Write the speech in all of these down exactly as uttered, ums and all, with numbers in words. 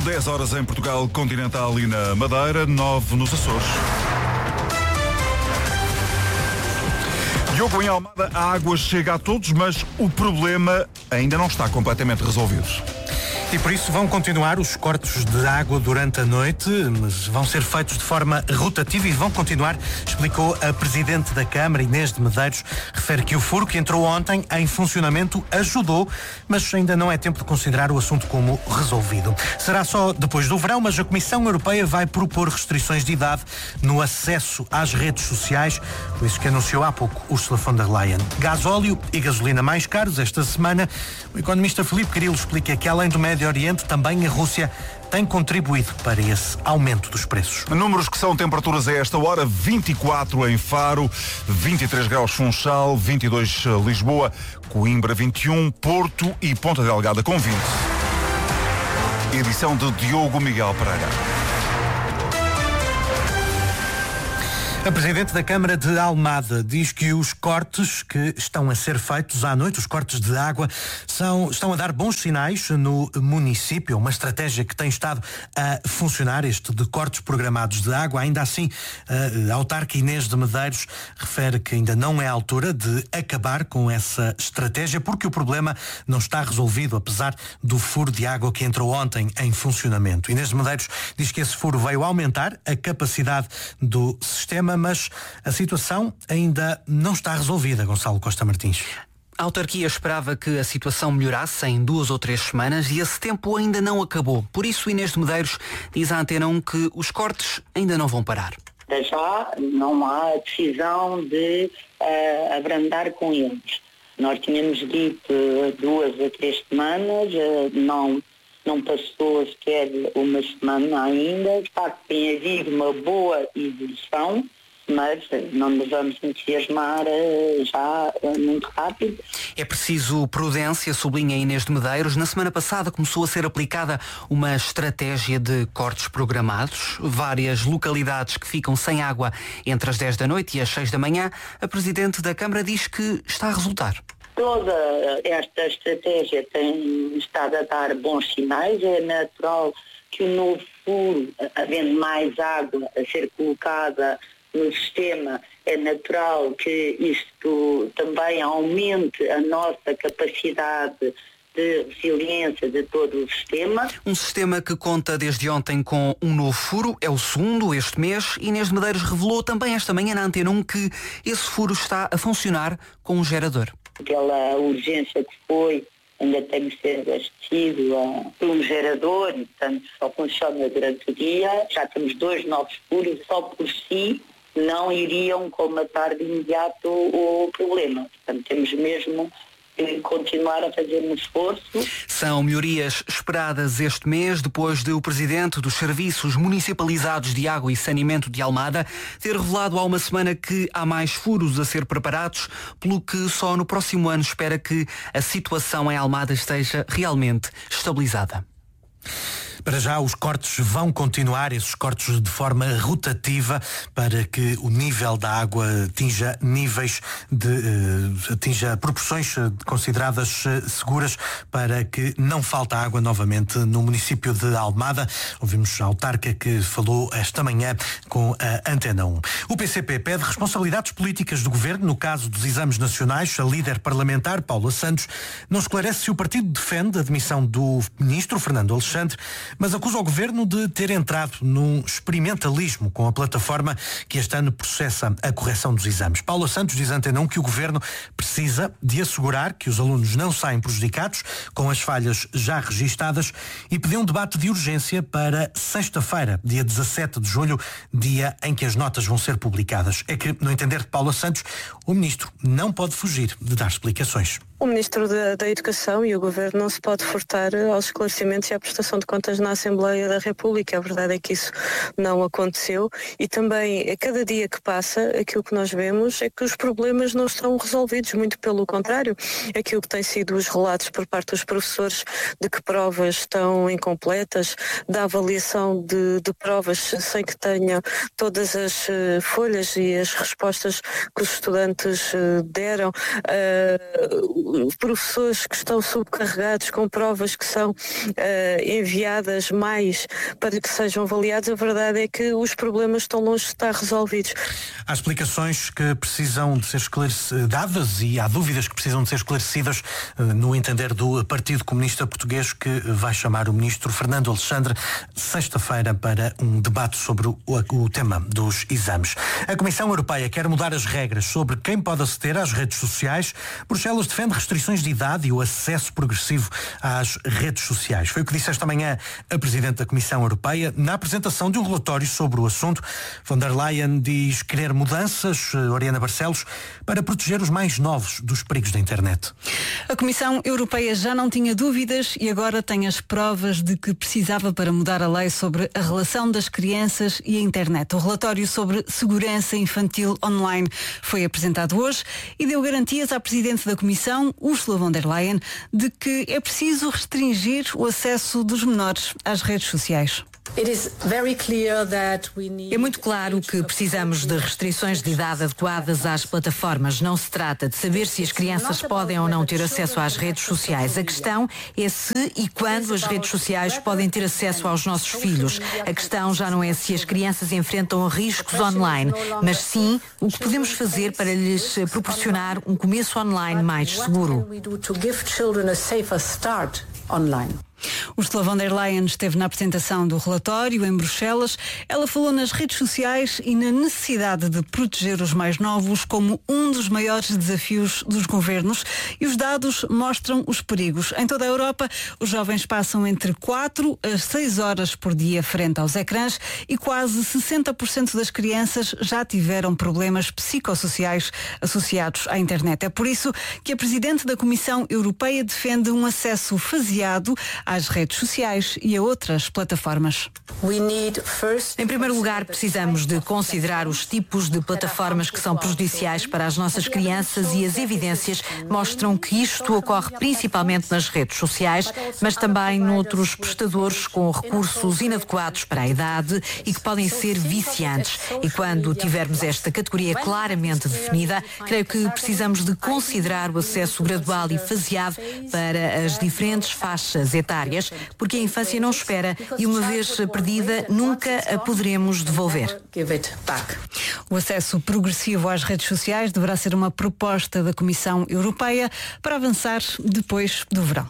dez horas em Portugal continental e na Madeira, nove nos Açores. Diogo, em Almada, a água chega a todos, mas o problema ainda não está completamente resolvido. E por isso vão continuar os cortes de água durante a noite, mas vão ser feitos de forma rotativa e vão continuar, explicou a Presidente da Câmara, Inês de Medeiros. Refere que o furo que entrou ontem em funcionamento ajudou, mas ainda não é tempo de considerar o assunto como resolvido. Será só depois do verão, mas a Comissão Europeia vai propor restrições de idade no acesso às redes sociais, por isso que anunciou há pouco Ursula von der Leyen. Gasóleo e gasolina mais caros esta semana. O economista Filipe Grilo explica que, além do Médio Oriente, também a Rússia tem contribuído para esse aumento dos preços. Números que são temperaturas a esta hora: vinte e quatro em Faro, vinte e três graus Funchal, vinte e dois Lisboa, Coimbra vinte e um, Porto e Ponta Delgada com vinte. Edição de Diogo Miguel Pereira. A Presidente da Câmara de Almada diz que os cortes que estão a ser feitos à noite, os cortes de água, são, estão a dar bons sinais no município. Uma estratégia que tem estado a funcionar, este de cortes programados de água. Ainda assim, a autarca Inês de Medeiros refere que ainda não é a altura de acabar com essa estratégia, porque o problema não está resolvido, apesar do furo de água que entrou ontem em funcionamento. Inês de Medeiros diz que esse furo veio aumentar a capacidade do sistema, mas a situação ainda não está resolvida, Gonçalo Costa Martins. A autarquia esperava que a situação melhorasse em duas ou três semanas e esse tempo ainda não acabou. Por isso, Inês de Medeiros diz à Antena um que os cortes ainda não vão parar. Já não há decisão de uh, abrandar com eles. Nós tínhamos dito duas a três semanas, uh, não, não passou sequer uma semana ainda. De facto, tem havido uma boa evolução, mas não nos vamos entusiasmar já muito rápido. É preciso prudência, sublinha Inês de Medeiros. Na semana passada começou a ser aplicada uma estratégia de cortes programados. Várias localidades que ficam sem água entre as dez da noite e as seis da manhã. A Presidente da Câmara diz que está a resultar. Toda esta estratégia tem estado a dar bons sinais. É natural que o novo furo, havendo mais água a ser colocada no sistema, é natural que isto também aumente a nossa capacidade de resiliência de todo o sistema. Um sistema que conta desde ontem com um novo furo, é o segundo este mês. Inês de Medeiros revelou também esta manhã na Antena um que esse furo está a funcionar com um gerador. Aquela urgência que foi, ainda tem que ser abastecido uh, por um gerador e, portanto, só funciona durante o dia. Já temos dois novos furos, só por si não iriam colmatar de imediato o, o problema. Portanto, temos mesmo que continuar a fazer um esforço. São melhorias esperadas este mês, depois de o Presidente dos Serviços Municipalizados de Água e Saneamento de Almada ter revelado há uma semana que há mais furos a ser preparados, pelo que só no próximo ano espera que a situação em Almada esteja realmente estabilizada. Para já, os cortes vão continuar, esses cortes de forma rotativa, para que o nível da água atinja níveis de, uh, atinja proporções consideradas uh, seguras, para que não falte água novamente no município de Almada. Ouvimos a autarca que falou esta manhã com a Antena um. O P C P pede responsabilidades políticas do governo no caso dos exames nacionais. A líder parlamentar, Paula Santos, não esclarece se o partido defende a demissão do ministro Fernando Alexandre, mas acusa o governo de ter entrado num experimentalismo com a plataforma que este ano processa a correção dos exames. Paula Santos diz à Antena um que o governo precisa de assegurar que os alunos não saem prejudicados com as falhas já registadas e pediu um debate de urgência para sexta-feira, dia dezassete de julho, dia em que as notas vão ser publicadas. É que, no entender de Paula Santos, o ministro não pode fugir de dar explicações. O Ministro da, da Educação e o Governo não se pode furtar aos esclarecimentos e à prestação de contas na Assembleia da República. A verdade é que isso não aconteceu e também, a cada dia que passa, aquilo que nós vemos é que os problemas não estão resolvidos, muito pelo contrário. Aquilo que tem sido os relatos por parte dos professores de que provas estão incompletas, da avaliação de, de provas sem que tenham todas as uh, folhas e as respostas que os estudantes uh, deram, uh, professores que estão subcarregados com provas que são uh, enviadas mais para que sejam avaliados, a verdade é que os problemas estão longe de estar resolvidos. Há explicações que precisam de ser dadas e há dúvidas que precisam de ser esclarecidas no entender do Partido Comunista Português, que vai chamar o ministro Fernando Alexandre sexta-feira para um debate sobre o, o tema dos exames. A Comissão Europeia quer mudar as regras sobre quem pode aceder às redes sociais. Bruxelas defende restrições de idade e o acesso progressivo às redes sociais. Foi o que disse esta manhã a Presidente da Comissão Europeia na apresentação de um relatório sobre o assunto. Von der Leyen diz querer mudanças, Oriana Barcelos, para proteger os mais novos dos perigos da internet. A Comissão Europeia já não tinha dúvidas e agora tem as provas de que precisava para mudar a lei sobre a relação das crianças e a internet. O relatório sobre segurança infantil online foi apresentado hoje e deu garantias à Presidente da Comissão, Ursula von der Leyen, de que é preciso restringir o acesso dos menores às redes sociais. É muito claro que precisamos de restrições de idade adequadas às plataformas. Não se trata de saber se as crianças podem ou não ter acesso às redes sociais. A questão é se e quando as redes sociais podem ter acesso aos nossos filhos. A questão já não é se as crianças enfrentam riscos online, mas sim o que podemos fazer para lhes proporcionar um começo online mais seguro. Ursula von der Leyen esteve na apresentação do relatório em Bruxelas. Ela falou nas redes sociais e na necessidade de proteger os mais novos como um dos maiores desafios dos governos, e os dados mostram os perigos. Em toda a Europa, os jovens passam entre quatro a seis horas por dia frente aos ecrãs e quase sessenta por cento das crianças já tiveram problemas psicossociais associados à internet. É por isso que a Presidente da Comissão Europeia defende um acesso faseado às redes sociais e a outras plataformas. Em primeiro lugar, precisamos de considerar os tipos de plataformas que são prejudiciais para as nossas crianças, e as evidências mostram que isto ocorre principalmente nas redes sociais, mas também noutros prestadores com recursos inadequados para a idade e que podem ser viciantes. E quando tivermos esta categoria claramente definida, creio que precisamos de considerar o acesso gradual e faseado para as diferentes faixas etárias, porque a infância não espera e, uma vez perdida, nunca a poderemos devolver. O acesso progressivo às redes sociais deverá ser uma proposta da Comissão Europeia para avançar depois do verão.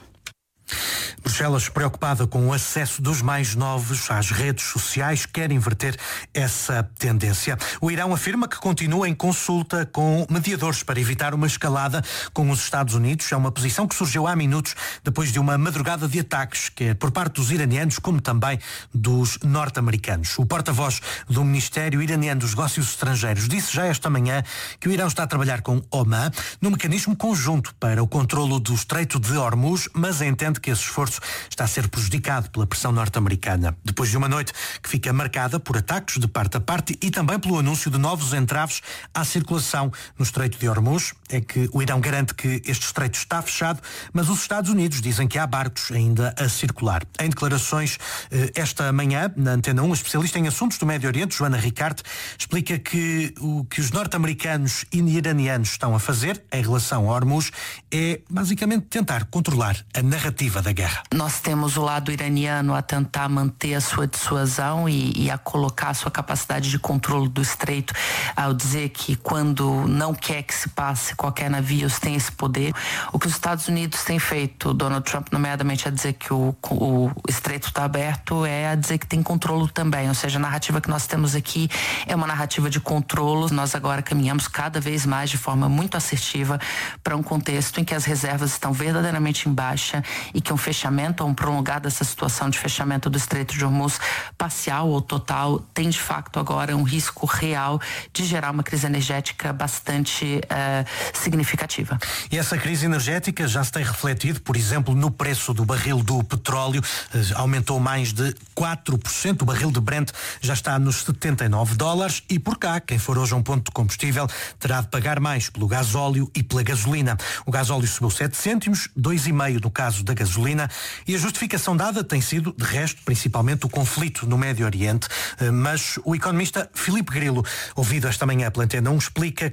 Bruxelas, preocupada com o acesso dos mais novos às redes sociais, quer inverter essa tendência. O Irão afirma que continua em consulta com mediadores para evitar uma escalada com os Estados Unidos. É uma posição que surgiu há minutos depois de uma madrugada de ataques, que é por parte dos iranianos como também dos norte-americanos. O porta-voz do Ministério Iraniano dos Negócios Estrangeiros disse já esta manhã que o Irão está a trabalhar com Oman num mecanismo conjunto para o controlo do Estreito de Hormuz, mas entende que esse esforço está a ser prejudicado pela pressão norte-americana. Depois de uma noite que fica marcada por ataques de parte a parte e também pelo anúncio de novos entraves à circulação no Estreito de Hormuz, é que o Irão garante que este estreito está fechado, mas os Estados Unidos dizem que há barcos ainda a circular. Em declarações esta manhã, na Antena um, a especialista em assuntos do Médio Oriente, Joana Ricarte, explica que o que os norte-americanos e iranianos estão a fazer em relação a Hormuz é basicamente tentar controlar a narrativa da guerra. Nós temos o lado iraniano a tentar manter a sua dissuasão e, e a colocar a sua capacidade de controle do estreito, ao dizer que quando não quer que se passe qualquer navio, tem esse poder. O que os Estados Unidos têm feito, Donald Trump nomeadamente a dizer que o, o estreito está aberto, é a dizer que tem controle também, ou seja, a narrativa que nós temos aqui é uma narrativa de controle. Nós agora caminhamos cada vez mais de forma muito assertiva para um contexto em que as reservas estão verdadeiramente em baixa e que um fechamento ou um prolongado dessa situação de fechamento do Estreito de Hormuz, parcial ou total, tem de facto agora um risco real de gerar uma crise energética bastante uh, significativa. E essa crise energética já se tem refletido, por exemplo, no preço do barril do petróleo. Uh, aumentou mais de quatro por cento. O barril de Brent já está nos setenta e nove dólares e por cá, quem for hoje a um ponto de combustível terá de pagar mais pelo gasóleo e pela gasolina. O gasóleo subiu sete cêntimos, dois vírgula cinco no caso da gasolina, e a justificação dada tem sido, de resto, principalmente o conflito no Médio Oriente. Mas o economista Filipe Grilo, ouvido esta manhã pela Antena um, explica que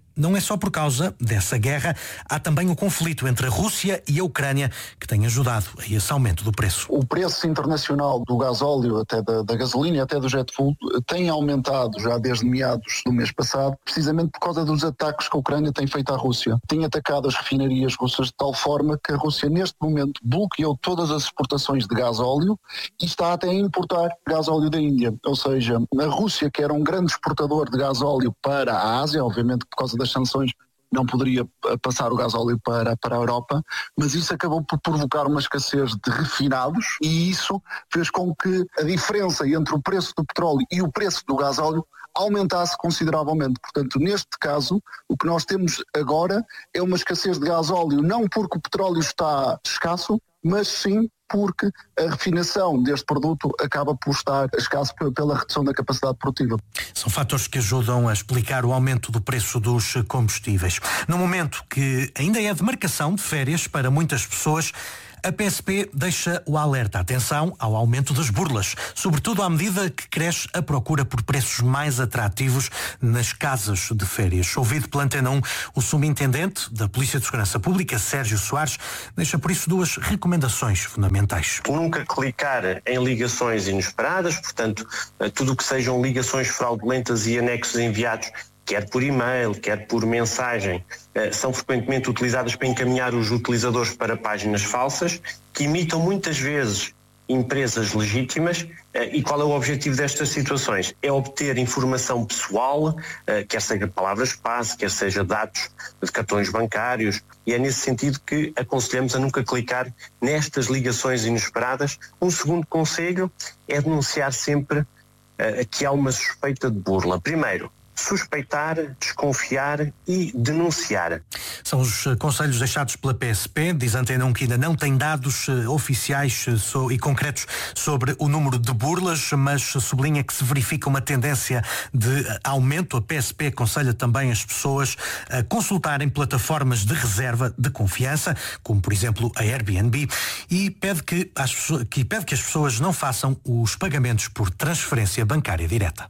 Não é só por causa dessa guerra, há também o conflito entre a Rússia e a Ucrânia que tem ajudado a esse aumento do preço. O preço internacional do gasóleo, até da, da gasolina e até do jet fuel, tem aumentado já desde meados do mês passado, precisamente por causa dos ataques que a Ucrânia tem feito à Rússia. Tem atacado as refinarias russas de tal forma que a Rússia neste momento bloqueou todas as exportações de gasóleo e está até a importar gasóleo da Índia. Ou seja, a Rússia, que era um grande exportador de gasóleo para a Ásia, obviamente por causa das sanções não poderia passar o gasóleo para, para a Europa, mas isso acabou por provocar uma escassez de refinados e isso fez com que a diferença entre o preço do petróleo e o preço do gasóleo aumentasse consideravelmente. Portanto, neste caso, o que nós temos agora é uma escassez de gasóleo, não porque o petróleo está escasso, mas sim porque a refinação deste produto acaba por estar escasso pela redução da capacidade produtiva. São fatores que ajudam a explicar o aumento do preço dos combustíveis. No momento que ainda é de marcação de férias para muitas pessoas, a P S P deixa o alerta. Atenção ao aumento das burlas, sobretudo à medida que cresce a procura por preços mais atrativos nas casas de férias. Ouvido pela Antena um, o subintendente da Polícia de Segurança Pública, Sérgio Soares, deixa por isso duas recomendações fundamentais. Nunca clicar em ligações inesperadas, portanto, tudo o que sejam ligações fraudulentas e anexos enviados, quer por e-mail, quer por mensagem, são frequentemente utilizadas para encaminhar os utilizadores para páginas falsas, que imitam muitas vezes empresas legítimas. E qual é o objetivo destas situações? É obter informação pessoal, quer seja palavras-passe, quer seja dados de cartões bancários, e é nesse sentido que aconselhamos a nunca clicar nestas ligações inesperadas. Um segundo conselho é denunciar sempre que há uma suspeita de burla. Primeiro, suspeitar, desconfiar e denunciar. São os conselhos deixados pela P S P. Diz a Antena um que ainda não tem dados uh, oficiais uh, so, e concretos sobre o número de burlas, mas sublinha que se verifica uma tendência de uh, aumento. A P S P aconselha também as pessoas a consultarem plataformas de reserva de confiança, como por exemplo a Airbnb, e pede que, as, que, pede que as pessoas não façam os pagamentos por transferência bancária direta.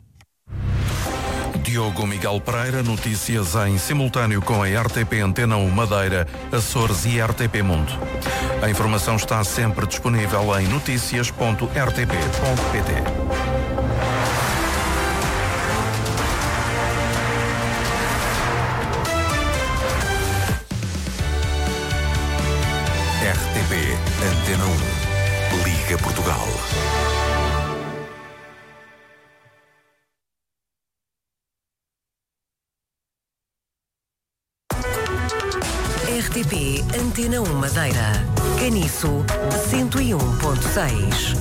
Diogo Miguel Pereira, notícias em simultâneo com a R T P Antena um Madeira, Açores e R T P Mundo. A informação está sempre disponível em noticias ponto r t p ponto p t. R T P Antena um. Liga Portugal. R T P Antena um Madeira. Caniço cento e um ponto seis.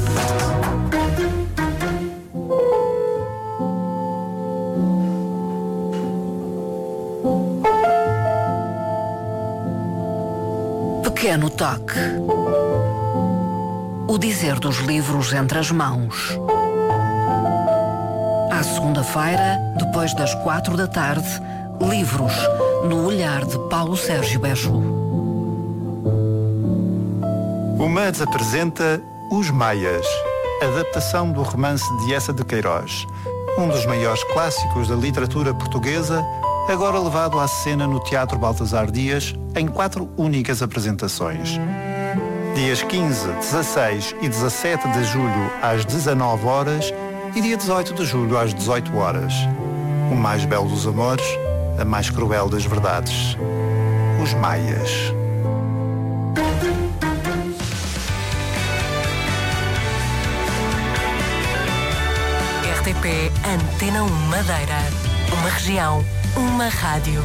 Pequeno toque. O dizer dos livros entre as mãos. À segunda-feira, depois das quatro da tarde, livros no olhar de Paulo Sérgio Bejo. O MADES apresenta Os Maias, adaptação do romance de Essa de Queiroz, um dos maiores clássicos da literatura portuguesa, agora levado à cena no Teatro Baltasar Dias em quatro únicas apresentações. Dias quinze, dezasseis e dezassete de julho às dezanove horas e dia dezoito de julho às dezoito horas. O mais belo dos amores, a mais cruel das verdades. Os Maias. R T P Antena um Madeira. Uma região, uma rádio.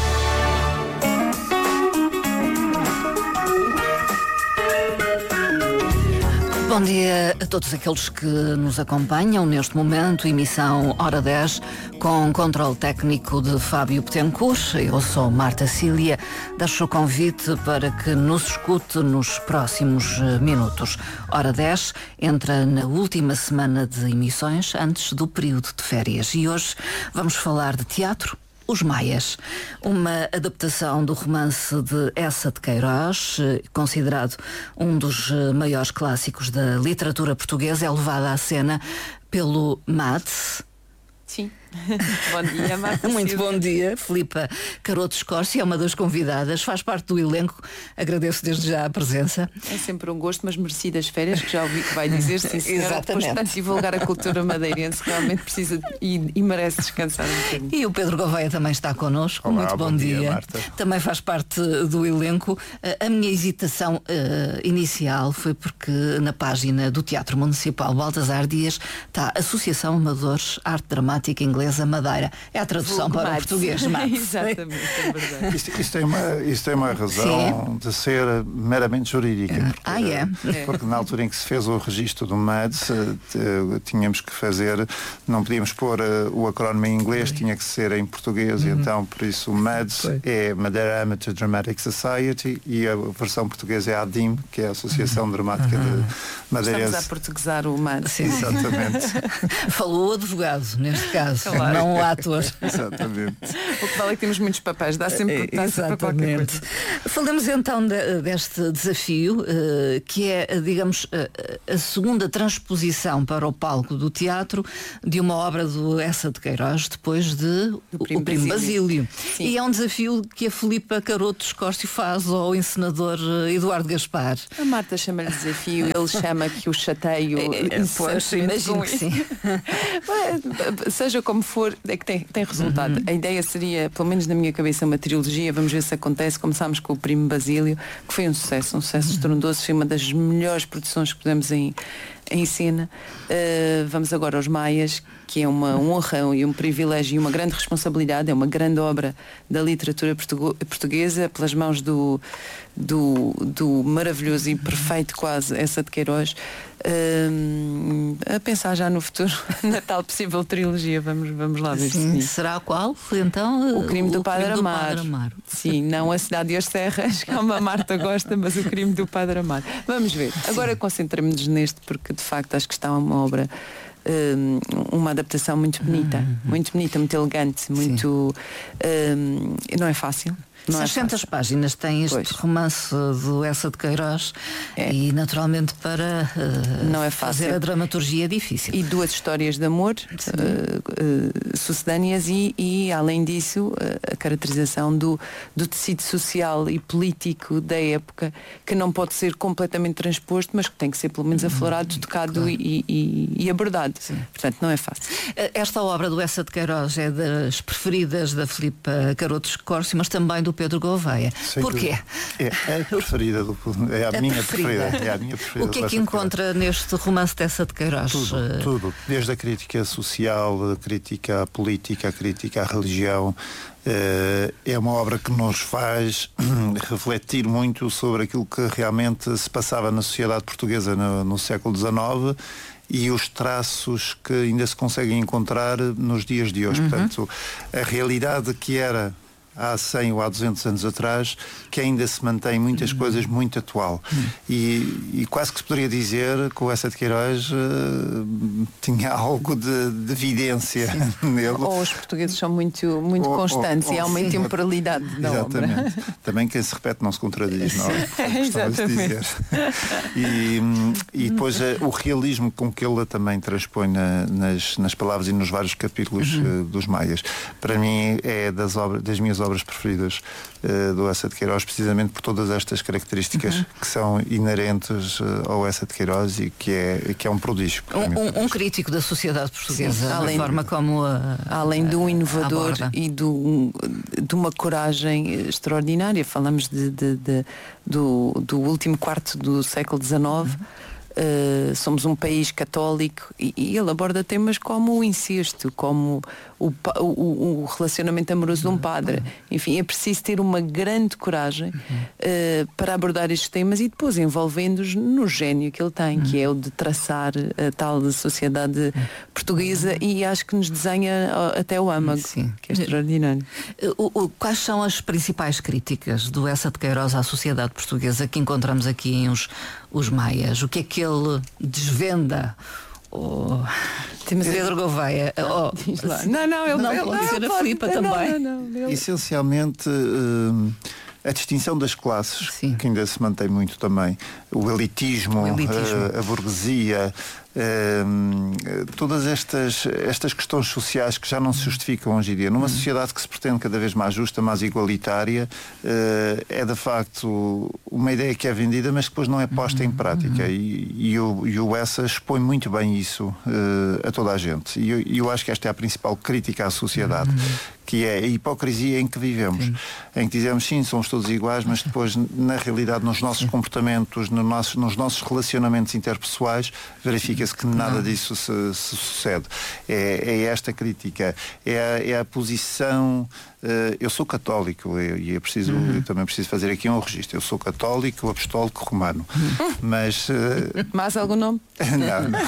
Bom dia a todos aqueles que nos acompanham neste momento, emissão Hora dez, com controle técnico de Fábio Betancourt. Eu sou Marta Cília, deixo o convite para que nos escute nos próximos minutos. Hora dez entra na última semana de emissões antes do período de férias e hoje vamos falar de teatro. Os Maias, uma adaptação do romance de Essa de Queiroz, considerado um dos maiores clássicos da literatura portuguesa, é levada à cena pelo MADES. Sim, Bom dia, Marta. Muito bom dia, Filipa Caroto Escórcio é uma das convidadas, faz parte do elenco, agradeço desde já a presença. É sempre um gosto, mas merecidas férias, que já ouvi que vai dizer, sim senhora, exatamente. Depois tanto divulgar a cultura madeirense, realmente precisa e, e merece descansar um bocadinho. E o Pedro Gouveia também está connosco. Olá, muito bom, bom dia, dia, Marta. Também faz parte do elenco. A minha hesitação uh, inicial foi porque na página do Teatro Municipal Baltasar Dias está Associação Amadores Arte Dramática Inglesa Madeira. É a tradução Vulgo para Mads. o português, Mads. Exatamente, é verdade. Isto, isto, tem uma, isto tem uma razão Sim. de ser meramente jurídica. Porque, Ah, é? Porque na altura em que se fez o registro do M A D S, eh, tínhamos que fazer, não podíamos pôr eh, o acrónimo em inglês, tinha que ser em português, Uhum. e então por isso o M A D S Foi. é Madeira Amateur Dramatic Society e a versão portuguesa é a ADIM, que é a Associação Dramática de Madeirense. Estamos a portuguesar o humano. Sim, Exatamente. Falou o advogado, neste caso, Claro. não o ator. Exatamente. O que vale é que temos muitos papéis, dá sempre, dá sempre para qualquer coisa. Falamos então de, deste desafio, uh, que é, digamos, a, a segunda transposição para o palco do teatro de uma obra do Essa de Queiroz, depois de O Primo O Primo Basílio. Basílio. Sim. E é um desafio que a Filipa Caroto Escórcio faz ao encenador uh, Eduardo Gaspar. A Marta chama-lhe desafio, ele chama que o chateio. É, é, pois, imagino que sim. Bem, seja como for, é que tem, tem resultado. Uhum. A ideia seria, pelo menos na minha cabeça, uma trilogia. Vamos ver se acontece. Começámos com o Primo Basílio, que foi um sucesso, um sucesso uhum. estrondoso. Foi uma das melhores produções que pudemos em, em cena. Uh, vamos agora aos Maias, que é uma honra e um privilégio e uma grande responsabilidade. É uma grande obra da literatura portuguesa, pelas mãos do, do, do maravilhoso e perfeito quase Essa de Queiroz. Uh, a pensar já no futuro, na tal possível trilogia. Vamos, vamos lá ver. Sim, se será qual? Então, o crime do, o Padre, crime do Amaro. Padre Amaro. Sim, não a Cidade e as Serras, como a Marta gosta, mas o crime do Padre Amaro. Vamos ver. Agora concentremos-nos neste, porque de facto acho que está uma obra, um, uma adaptação muito bonita, uhum. muito bonita, muito elegante, muito um, não é fácil. seiscentas é páginas tem este pois. romance do Essa de Queiroz é. e naturalmente para uh, não é fazer a dramaturgia é difícil. E duas histórias de amor uh, uh, sucedâneas e, e além disso uh, a caracterização do, do tecido social e político da época, que não pode ser completamente transposto, mas que tem que ser pelo menos aflorado, hum, tocado claro. e, e, e abordado. Sim. Portanto, não é fácil. Esta obra do Essa de Queiroz é das preferidas da Filipa Caroto Escórcio, mas também do Pedro Gouveia. Sem Porquê? É, é a preferida, do, é a, a minha preferida. preferida. É a minha preferida. O que é que encontra neste romance dessa de Queiroz? Tudo, tudo. Desde a crítica social, a crítica à política, a crítica à religião. É uma obra que nos faz refletir muito sobre aquilo que realmente se passava na sociedade portuguesa no, no século dezenove e os traços que ainda se conseguem encontrar nos dias de hoje. Uhum. Portanto, a realidade que era há cem ou há duzentos anos atrás, que ainda se mantém muitas uhum. coisas muito atual. Uhum. E, e quase que se poderia dizer que o Essa de Queiroz uh, tinha algo de, de evidência nele. Ou os portugueses são muito, muito ou, constantes ou, ou, e há uma intemporalidade da obra. Exatamente. Também quem se repete não se contradiz, não é? Exatamente. Dizer. E, e depois uh, o realismo com que ele também transpõe na, nas, nas palavras e nos vários capítulos uhum. uh, dos Maias. Para mim é das, obras, das minhas obras preferidas uh, do Essa de Queiroz, precisamente por todas estas características uhum. que são inerentes uh, ao Essa de Queiroz e que é, que é um prodígio. Um, um, um crítico da sociedade portuguesa, da além, forma como a, além de um inovador e do, de uma coragem extraordinária. Falamos de, de, de, do, do último quarto do século dezenove. Uhum. Uh, somos um país católico e, e ele aborda temas como o incesto, como o, o, o relacionamento amoroso de um padre. Enfim, é preciso ter uma grande coragem uh, para abordar estes temas e depois envolvendo-os no gênio que ele tem, que é o de traçar a tal sociedade portuguesa, e acho que nos desenha até o âmago. Sim. Que é extraordinário. O, o, quais são as principais críticas do Essa de Queiroz à sociedade portuguesa que encontramos aqui em Os, os Maias? O que é que ele desvenda? Oh, temos Pedro Gouveia. Oh, não, não, ele não ele, pode ser a Filipa não, também. Não, não, ele... Essencialmente uh, a distinção das classes, Sim. que ainda se mantém muito também. O elitismo, o elitismo. Uh, a burguesia. Uh, todas estas, estas questões sociais que já não se justificam hoje em dia. Numa sociedade que se pretende cada vez mais justa, mais igualitária, uh, é de facto uma ideia que é vendida, mas que depois não é posta em prática. E, e, o, e o ESSA expõe muito bem isso uh, a toda a gente. E eu, eu acho que esta é a principal crítica à sociedade. Que é a hipocrisia em que vivemos, sim. Em que dizemos sim, somos todos iguais, mas depois na realidade nos nossos sim. comportamentos, no nosso, nos nossos relacionamentos interpessoais, verifica-se que nada disso se, se sucede. É, é esta crítica, é a, é a posição. Uh, eu sou católico e é preciso, uhum. eu também preciso fazer aqui um registro. Eu sou católico, apostólico, romano. Uhum. Mas. Uh, Mais algum nome? não, não.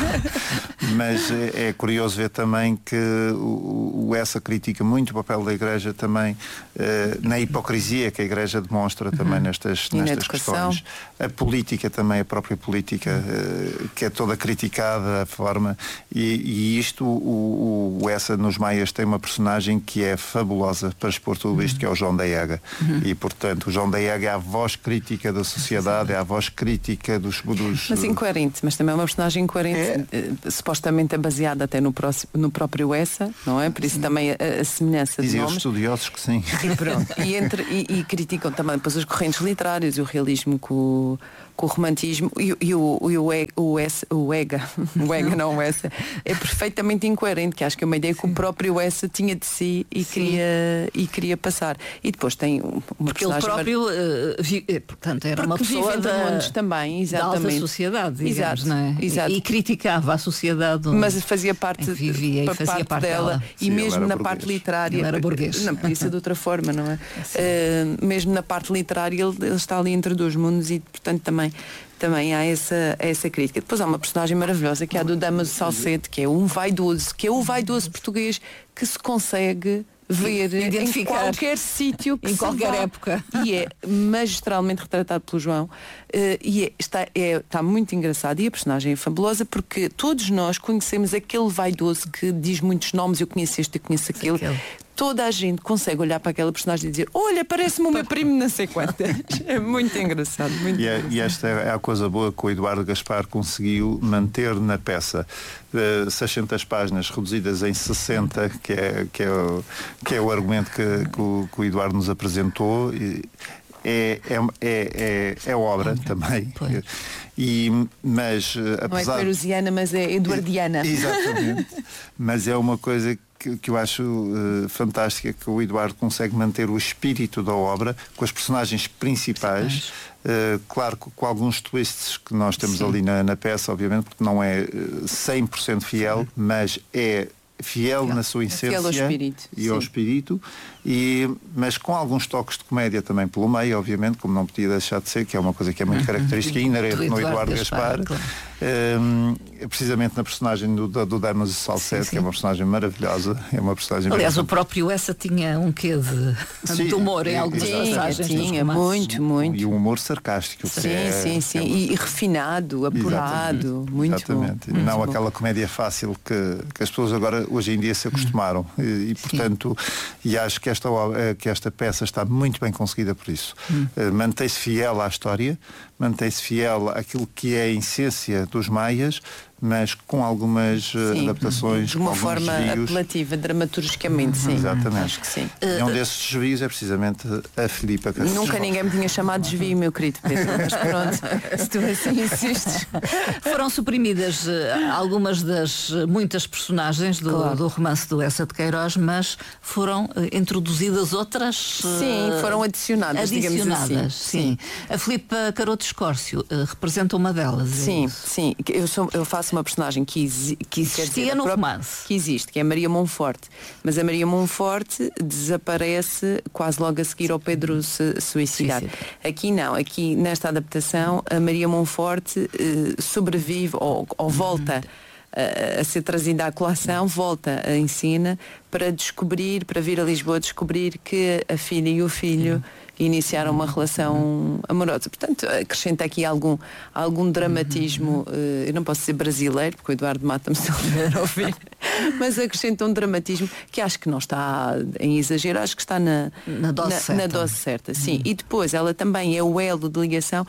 Mas é, é curioso ver também que o, o, essa crítica muito o papel da Igreja também uh, na hipocrisia que a Igreja demonstra também uhum. nestas, nestas questões. A política também, a própria política, uh, que é toda criticada, a forma. E, e isto, o, o ESSA nos Maias tem uma personagem que é fabulosa para expor tudo isto, que é o João da Ega. Uhum. E, portanto, o João da Ega é a voz crítica da sociedade, é a voz crítica dos... dos mas incoerente, mas também é uma personagem incoerente. É. Supostamente é baseada até no, próximo, no próprio ESSA, não é? Por isso sim. também a, a semelhança Dizem de nomes. Os estudiosos que sim. E, pronto. e, entre, e, e criticam também depois os correntes literários e o realismo com, com o romantismo e, e o, e o, o, ESSA, o EGA, o EGA não o ESSA, é perfeitamente incoerente, que acho que é uma ideia que o próprio ESSA tinha de si e queria, e queria passar. E depois tem uma porque ele próprio, mar... uh, vi, portanto, era uma pessoa da, mundos também, exatamente. Da alta sociedade, digamos, Exato. Não é? Exato. E, e criticava a sociedade. Mas fazia parte, vivia e fazia parte, parte dela. dela. E sim, mesmo na burguês. parte literária. Ele era burguês. Não podia ser de outra forma, não é? Uh, mesmo na parte literária ele, ele está ali entre dois mundos e, portanto, também também há essa, essa crítica. Depois há uma personagem maravilhosa que é a do Damaso Salcedo, que é um vaidoso, que é o vaidoso português que se consegue ver em qualquer sítio, em qualquer época. E é magistralmente retratado pelo João. Uh, e é, está, é, está muito engraçado. E a personagem é fabulosa porque todos nós conhecemos aquele vaidoso que diz muitos nomes, eu conheço este, eu conheço aquele. aquele. Toda a gente consegue olhar para aquela personagem e dizer: olha, parece-me o meu primo não sei quantas. É muito engraçado. Muito e, é, engraçado. E esta é a coisa boa que o Eduardo Gaspar conseguiu manter na peça. Uh, seiscentas páginas reduzidas em sessenta, que é, que é, o, que é o argumento que, que, o, que o Eduardo nos apresentou. E, É, é, é, é, é obra também. E, mas, apesar... Não é perusiana, mas é eduardiana. Exatamente. Mas é uma coisa que, que eu acho uh, fantástica, que o Eduardo consegue manter o espírito da obra com as personagens principais. Uh, claro, com, com alguns twists que nós temos Sim. ali na, na peça, obviamente, porque não é uh, cem por cento fiel, Sim. mas é fiel, fiel na sua essência, fiel ao espírito, e sim. ao espírito, e, mas com alguns toques de comédia também pelo meio, obviamente, como não podia deixar de ser, que é uma coisa que é muito característica e inerente no Eduardo Gaspar, Gaspar claro. um, precisamente na personagem do, do Damaso Salcedo, que é uma personagem maravilhosa, é uma personagem aliás, o próprio essa tinha um quê de, sim, de humor em algumas tinha, passagens. Tinha, muito, muito. E um humor sarcástico. Sim, é, sim, sim. É uma... e, e refinado, apurado, exatamente. muito exatamente. bom. Não muito aquela bom. comédia fácil que, que as pessoas agora, hoje em dia, se acostumaram. E, e portanto, e acho que esta, que esta peça está muito bem conseguida por isso. Hum. Uh, mantém-se fiel à história, mantém-se fiel àquilo que é a essência dos Maias, mas com algumas sim, adaptações, de uma com forma desvios. apelativa, dramaturgicamente, sim. Exatamente. Acho que sim. E um desses desvios é precisamente a Filipa. Nunca ninguém me tinha chamado de desvio, meu querido Pedro, mas pronto, se tu assim insistes. Foram suprimidas uh, algumas das uh, muitas personagens do, claro. do romance do Eça de Queiroz, mas foram uh, introduzidas outras. Uh, sim, foram adicionadas, adicionadas digamos assim. Sim. sim. A Filipa Caroto Escórcio uh, representa uma delas. Sim, é sim. Eu, sou, eu faço uma personagem que, exi que existia no romance, que existe, que é a Maria Monforte, mas a Maria Monforte desaparece quase logo a seguir ao Pedro se suicidar. Sim, sim. Aqui não, aqui nesta adaptação a Maria Monforte eh, sobrevive ou, ou volta a, a ser trazida à colação, volta a ensina para descobrir, para vir a Lisboa descobrir que a filha e o filho sim. iniciaram uma relação amorosa. Portanto, acrescenta aqui algum, algum dramatismo, uh, eu não posso dizer brasileiro, porque o Eduardo mata-me se ele vier a ouvir, mas acrescenta um dramatismo que acho que não está em exagero, acho que está na, na, dose, na, certa. na dose certa. Sim. Uhum. E depois ela também é o elo de ligação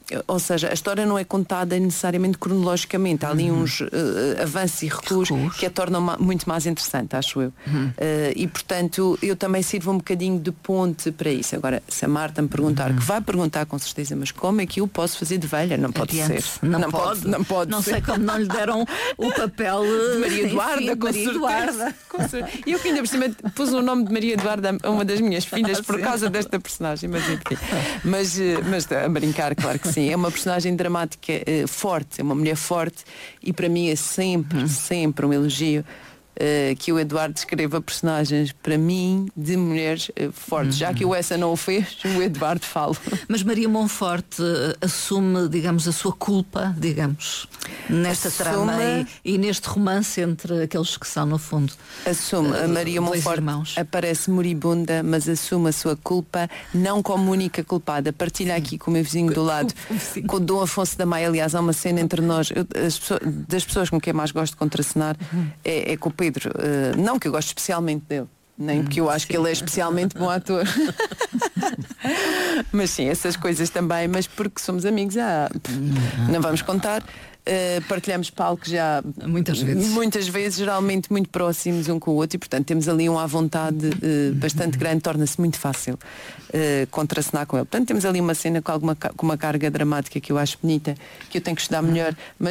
ou seja, a história não é contada necessariamente cronologicamente. Há ali uhum. uns uh, avanços e recuos, recuos que a tornam ma- muito mais interessante, acho eu. Uhum. Uh, e, portanto, eu também sirvo um bocadinho de ponte para isso. Agora, se a Marta me perguntar, uhum. que vai perguntar com certeza, mas como é que eu posso fazer de velha? Não pode Adiante. ser. Não, não pode. pode. Não pode Não ser. sei como não lhe deram o papel de Maria Eduarda, enfim, com Maria certeza. Eduarda. E eu que ainda por cima pus o nome de Maria Eduarda a uma das minhas filhas por causa desta personagem, mas enfim. Mas, mas a brincar, claro que sim. É uma personagem dramática uh, forte, é uma mulher forte e para mim é sempre, hum. sempre um elogio uh, que o Eduardo escreva personagens, para mim, de mulheres uh, fortes. Hum. Já que o Essa não o fez, o Eduardo fala. Mas Maria Monforte uh, assume, digamos, a sua culpa, digamos, nesta assume... trama e, e neste romance entre aqueles que são, no fundo, assume. Uh, a Maria Monforte irmãos. Aparece moribunda, mas assume a sua culpa, não como única culpada. Partilha aqui com o meu vizinho do lado, com o Dom Afonso da Maia. Aliás, há uma cena entre nós, eu, as pessoas, das pessoas com quem mais gosto de contracenar, uhum. é, é com o Pedro. Uh, não que eu gosto especialmente dele, nem porque eu acho sim. que ele é especialmente bom ator. Mas sim, essas coisas também, mas porque somos amigos, ah, não vamos contar. Uh, partilhamos palco já muitas vezes. muitas vezes, geralmente muito próximos um com o outro e portanto temos ali um à vontade uh, bastante grande, torna-se muito fácil uh, contracenar com ele. Portanto temos ali uma cena com, alguma, com uma carga dramática que eu acho bonita, que eu tenho que estudar melhor, mas